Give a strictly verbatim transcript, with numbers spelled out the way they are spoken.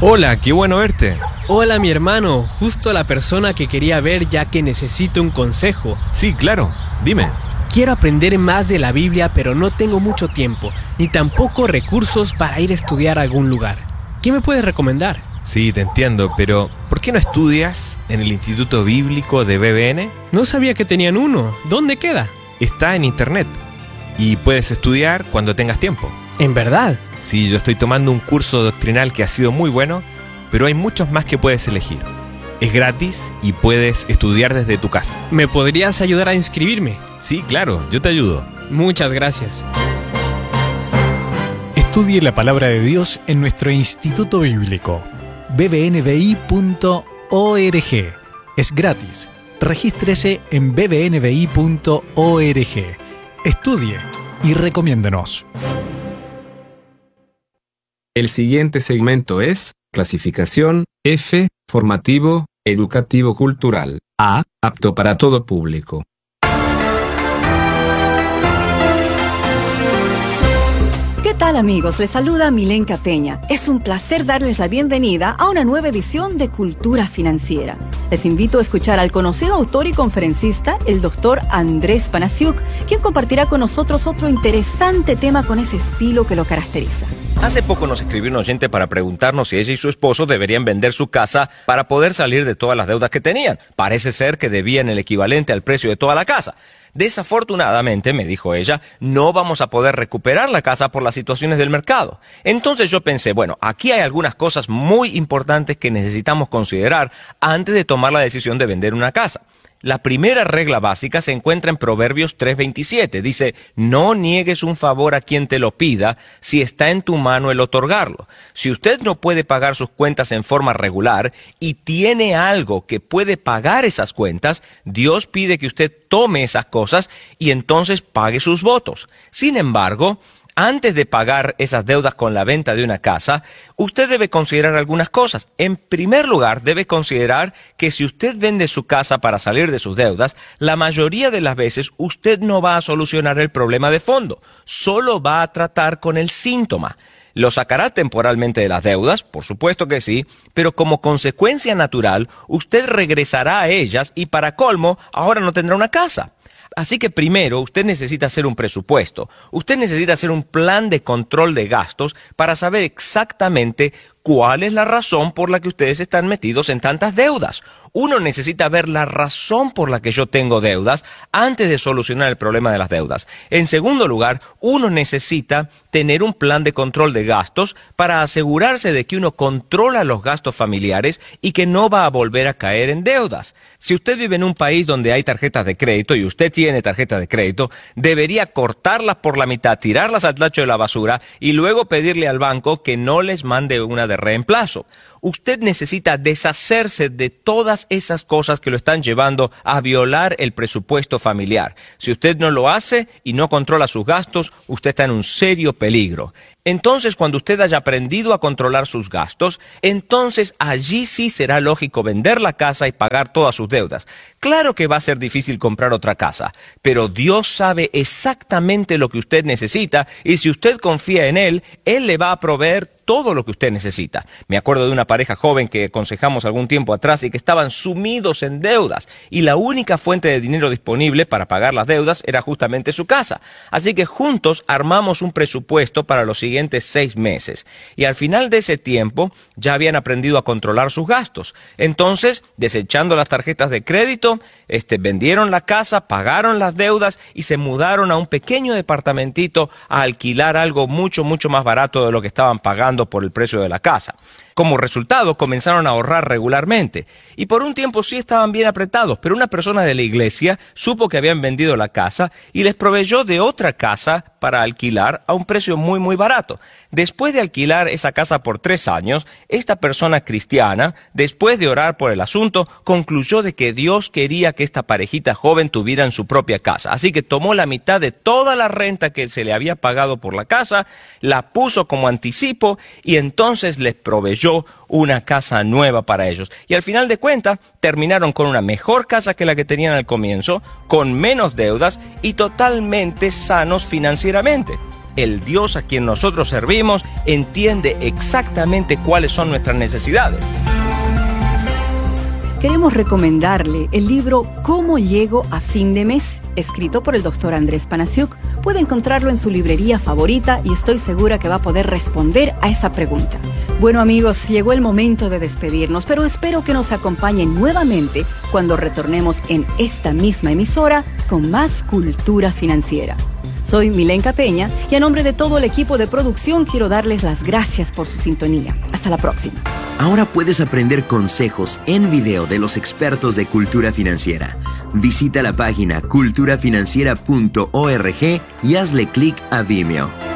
Hola, qué bueno verte. Hola, mi hermano, justo la persona que quería ver ya que necesito un consejo. Sí, claro, dime. Quiero aprender más de la Biblia, pero no tengo mucho tiempo, ni tampoco recursos para ir a estudiar a algún lugar. ¿Qué me puedes recomendar? Sí, te entiendo, pero ¿por qué no estudias en el Instituto Bíblico de B B N? No sabía que tenían uno. ¿Dónde queda? Está en internet y puedes estudiar cuando tengas tiempo. ¿En verdad? Sí, yo estoy tomando un curso doctrinal que ha sido muy bueno, pero hay muchos más que puedes elegir. Es gratis y puedes estudiar desde tu casa. ¿Me podrías ayudar a inscribirme? Sí, claro, yo te ayudo. Muchas gracias. Estudie la palabra de Dios en nuestro Instituto Bíblico, b b n b i punto org. Es gratis. Regístrese en b b n b i punto org. Estudie y recomiéndenos. El siguiente segmento es clasificación F, formativo, educativo cultural. A, apto para todo público. ¿Qué tal, amigos? Les saluda Milenka Peña. Es un placer darles la bienvenida a una nueva edición de Cultura Financiera. Les invito a escuchar al conocido autor y conferencista, el doctor Andrés Panasiuk, quien compartirá con nosotros otro interesante tema con ese estilo que lo caracteriza. Hace poco nos escribió un oyente para preguntarnos si ella y su esposo deberían vender su casa para poder salir de todas las deudas que tenían. Parece ser que debían el equivalente al precio de toda la casa. Desafortunadamente, me dijo ella, no vamos a poder recuperar la casa por las situaciones del mercado. Entonces yo pensé, bueno, aquí hay algunas cosas muy importantes que necesitamos considerar antes de tomar la decisión de vender una casa. La primera regla básica se encuentra en Proverbios tres veintisiete. Dice, no niegues un favor a quien te lo pida si está en tu mano el otorgarlo. Si usted no puede pagar sus cuentas en forma regular y tiene algo que puede pagar esas cuentas, Dios pide que usted tome esas cosas y entonces pague sus votos. Sin embargo, antes de pagar esas deudas con la venta de una casa, usted debe considerar algunas cosas. En primer lugar, debe considerar que si usted vende su casa para salir de sus deudas, la mayoría de las veces usted no va a solucionar el problema de fondo, solo va a tratar con el síntoma. ¿Lo sacará temporalmente de las deudas? Por supuesto que sí, pero como consecuencia natural, usted regresará a ellas y para colmo, ahora no tendrá una casa. Así que primero usted necesita hacer un presupuesto, usted necesita hacer un plan de control de gastos para saber exactamente cuál es la razón por la que ustedes están metidos en tantas deudas. Uno necesita ver la razón por la que yo tengo deudas antes de solucionar el problema de las deudas. En segundo lugar, uno necesita tener un plan de control de gastos para asegurarse de que uno controla los gastos familiares y que no va a volver a caer en deudas. Si usted vive en un país donde hay tarjetas de crédito y usted tiene tarjetas de crédito, debería cortarlas por la mitad, tirarlas al tacho de la basura y luego pedirle al banco que no les mande una de reemplazo. Usted necesita deshacerse de todas esas cosas que lo están llevando a violar el presupuesto familiar. Si usted no lo hace y no controla sus gastos, usted está en un serio peligro. Entonces, cuando usted haya aprendido a controlar sus gastos, entonces allí sí será lógico vender la casa y pagar todas sus deudas. Claro que va a ser difícil comprar otra casa, pero Dios sabe exactamente lo que usted necesita y si usted confía en Él, Él le va a proveer todo lo que usted necesita. Me acuerdo de una pareja joven que aconsejamos algún tiempo atrás y que estaban sumidos en deudas y la única fuente de dinero disponible para pagar las deudas era justamente su casa. Así que juntos armamos un presupuesto para los siguientes seis meses y al final de ese tiempo ya habían aprendido a controlar sus gastos. Entonces, desechando las tarjetas de crédito, este, vendieron la casa, pagaron las deudas y se mudaron a un pequeño departamentito a alquilar algo mucho, mucho más barato de lo que estaban pagando por el precio de la casa. Como resultado, comenzaron a ahorrar regularmente. Y por un tiempo sí estaban bien apretados, pero una persona de la iglesia supo que habían vendido la casa y les proveyó de otra casa para alquilar a un precio muy, muy barato. Después de alquilar esa casa por tres años, esta persona cristiana, después de orar por el asunto, concluyó de que Dios quería que esta parejita joven tuvieran su propia casa. Así que tomó la mitad de toda la renta que se le había pagado por la casa, la puso como anticipo y entonces les proveyó una casa nueva para ellos. Y al final de cuentas, terminaron con una mejor casa que la que tenían al comienzo, con menos deudas y totalmente sanos financieramente. el Dios a quien nosotros servimos entiende exactamente cuáles son nuestras necesidades. Queremos recomendarle el libro ¿Cómo llego a fin de mes?, escrito por el doctor Andrés Panasiuk. Puede encontrarlo en su librería favorita y estoy segura que va a poder responder a esa pregunta. Bueno amigos, llegó el momento de despedirnos, pero espero que nos acompañen nuevamente cuando retornemos en esta misma emisora con más cultura financiera. Soy Milenka Peña y a nombre de todo el equipo de producción quiero darles las gracias por su sintonía. Hasta la próxima. Ahora puedes aprender consejos en video de los expertos de cultura financiera. Visita la página cultura financiera punto org y hazle clic a Vimeo.